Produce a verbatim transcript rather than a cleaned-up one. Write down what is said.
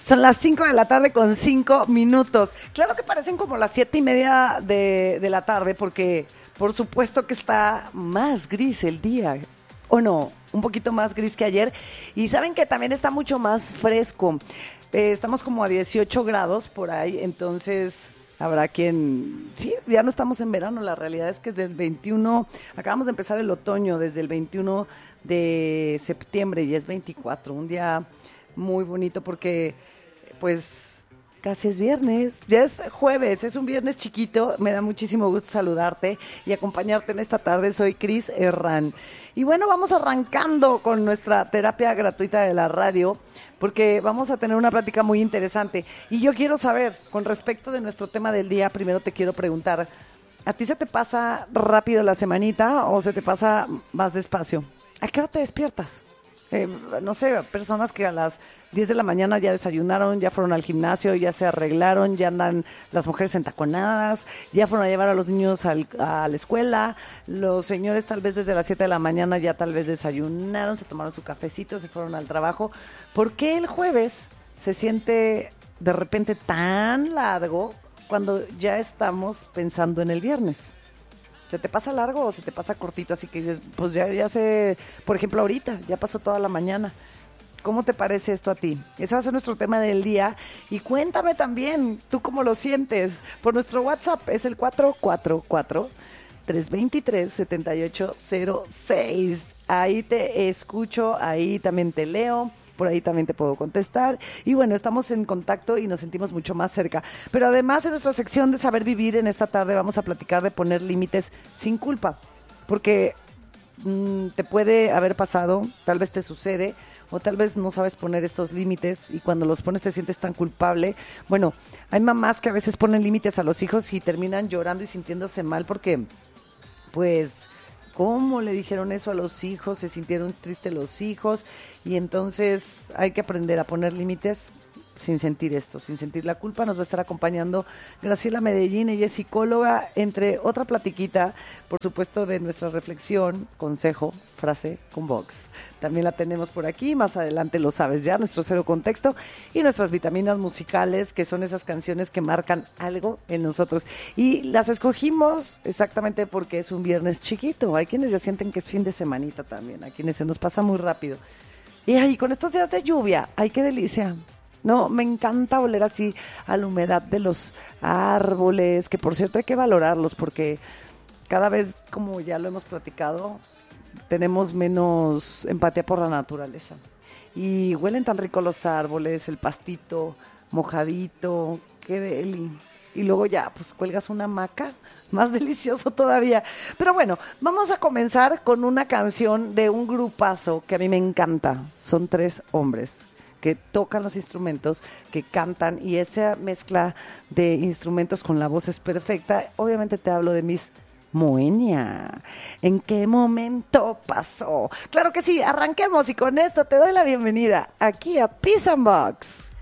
Son las cinco de la tarde con cinco minutos. Claro que parecen como las siete y media de, de la tarde porque por supuesto que está más gris el día. ¿O no? Un poquito más gris que ayer. Y saben que también está mucho más fresco. Eh, estamos como a dieciocho grados por ahí, entonces habrá quien... Sí, ya no estamos en verano, la realidad es que desde el veintiuno, acabamos de empezar el otoño, desde el veintiuno de septiembre y es veinticuatro, un día muy bonito porque pues casi es viernes, ya es jueves, es un viernes chiquito, me da muchísimo gusto saludarte y acompañarte en esta tarde, soy Cris Herrán. Y bueno, vamos arrancando con nuestra terapia gratuita de la radio, porque vamos a tener una plática muy interesante. Y yo quiero saber, con respecto de nuestro tema del día, primero te quiero preguntar, ¿a ti se te pasa rápido la semanita o se te pasa más despacio? ¿A qué hora te despiertas? Eh, no sé, personas que a las diez de la mañana ya desayunaron, ya fueron al gimnasio, ya se arreglaron, ya andan las mujeres entaconadas, ya fueron a llevar a los niños al, a la escuela, los señores tal vez desde las siete de la mañana ya tal vez desayunaron, se tomaron su cafecito, se fueron al trabajo. ¿Por qué el jueves se siente de repente tan largo cuando ya estamos pensando en el viernes? ¿Se te pasa largo o se te pasa cortito? Así que dices, pues ya, ya sé, por ejemplo, ahorita, ya pasó toda la mañana. ¿Cómo te parece esto a ti? Ese va a ser nuestro tema del día. Y cuéntame también, ¿tú cómo lo sientes? Por nuestro WhatsApp, es el cuatro cuatro cuatro, tres dos tres, siete ocho cero seis. Ahí te escucho, ahí también te leo. Por ahí también te puedo contestar. Y bueno, estamos en contacto y nos sentimos mucho más cerca. Pero además, en nuestra sección de Saber Vivir, en esta tarde vamos a platicar de poner límites sin culpa. Porque mmm, te puede haber pasado, tal vez te sucede, o tal vez no sabes poner estos límites y cuando los pones te sientes tan culpable. Bueno, hay mamás que a veces ponen límites a los hijos y terminan llorando y sintiéndose mal porque, pues... ¿Cómo le dijeron eso a los hijos? Se sintieron tristes los hijos y entonces hay que aprender a poner límites sin sentir esto, sin sentir la culpa. Nos va a estar acompañando Graciela Medellín, ella es psicóloga, entre otra platiquita, por supuesto, de nuestra reflexión, consejo, frase con Vox. También la tenemos por aquí, más adelante lo sabes ya, nuestro cero contexto y nuestras vitaminas musicales, que son esas canciones que marcan algo en nosotros. Y las escogimos exactamente porque es un viernes chiquito. Hay quienes ya sienten que es fin de semanita también, a quienes se nos pasa muy rápido. Y ahí, con estos días de lluvia, ¡ay, qué delicia! No, me encanta oler así a la humedad de los árboles, que por cierto hay que valorarlos porque cada vez, como ya lo hemos platicado, tenemos menos empatía por la naturaleza. Y huelen tan rico los árboles, el pastito mojadito, qué deli. Y luego ya, pues cuelgas una hamaca, más delicioso todavía. Pero bueno, vamos a comenzar con una canción de un grupazo que a mí me encanta. Son tres hombres que tocan los instrumentos, que cantan, y esa mezcla de instrumentos con la voz es perfecta. Obviamente te hablo de Miss Moenia. ¿En qué momento pasó? Claro que sí, arranquemos y con esto te doy la bienvenida aquí a Peace and Box.